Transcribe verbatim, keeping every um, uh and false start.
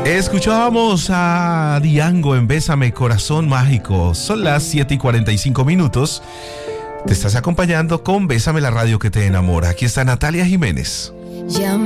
Escuchábamos a Diango en Bésame, Corazón Mágico. Son las siete y cuarenta y cinco minutos. Te estás acompañando con Bésame, la radio que te enamora. Aquí está Natalia Jiménez. Ya